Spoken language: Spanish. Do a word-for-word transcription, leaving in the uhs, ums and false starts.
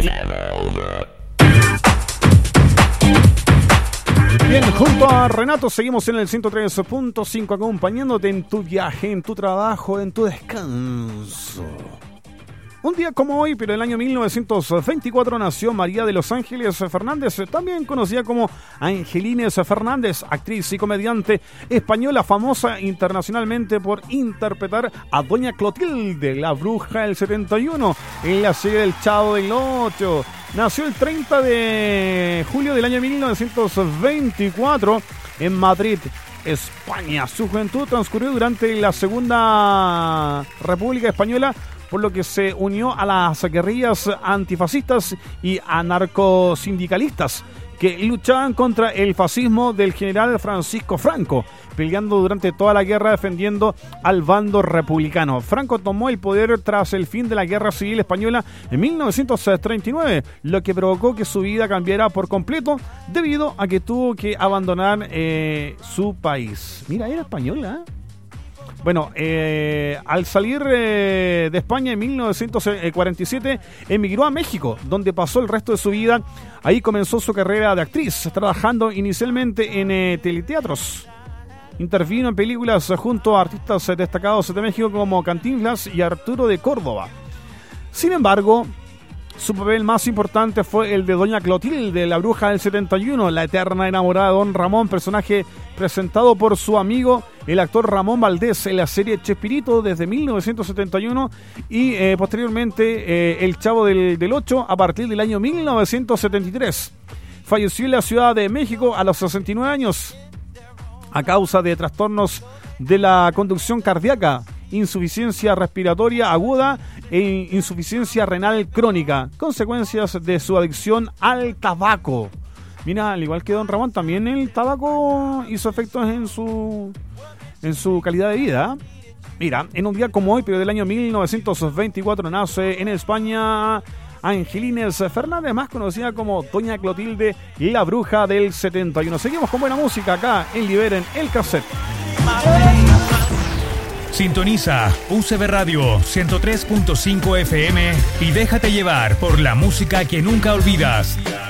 Bien, junto a Renato seguimos en el ciento tres punto cinco acompañándote en tu viaje, en tu trabajo, en tu descanso. Un día como hoy, pero en el año mil novecientos veinticuatro, nació María de los Ángeles Fernández, también conocida como Angelines Fernández, actriz y comediante española famosa internacionalmente por interpretar a Doña Clotilde, la bruja del setenta y uno, en la serie del Chavo del Ocho. Nació el treinta de julio del año mil novecientos veinticuatro en Madrid, España. Su juventud transcurrió durante la Segunda República Española, por lo que se unió a las guerrillas antifascistas y anarcosindicalistas que luchaban contra el fascismo del general Francisco Franco, peleando durante toda la guerra defendiendo al bando republicano. Franco tomó el poder tras el fin de la Guerra Civil Española en mil novecientos treinta y nueve, lo que provocó que su vida cambiara por completo debido a que tuvo que abandonar eh, su país. Mira, era española, ¿eh? Bueno, eh, al salir eh, de España en mil novecientos cuarenta y siete, emigró a México, donde pasó el resto de su vida. Ahí comenzó su carrera de actriz, trabajando inicialmente en eh, teleteatros. Intervino en películas junto a artistas destacados de México como Cantinflas y Arturo de Córdoba. Sin embargo, su papel más importante fue el de Doña Clotilde, la bruja del setenta y uno, la eterna enamorada de Don Ramón, personaje presentado por su amigo, el actor Ramón Valdés, en la serie Chespirito desde mil novecientos setenta y uno y eh, posteriormente eh, El Chavo del, del Ocho a partir del año mil novecientos setenta y tres. Falleció en la Ciudad de México a los sesenta y nueve años a causa de trastornos de la conducción cardíaca, insuficiencia respiratoria aguda e insuficiencia renal crónica, consecuencias de su adicción al tabaco. Mira, al igual que Don Ramón, también el tabaco hizo efectos en su en su calidad de vida. Mira, en un día como hoy, pero del año mil novecientos veinticuatro, nace en España Angelines Fernández, más conocida como Doña Clotilde, la bruja del setenta y uno. Seguimos con buena música acá en Liberen el Cassette. Sintoniza U C B Radio ciento tres punto cinco F M y déjate llevar por la música que nunca olvidas.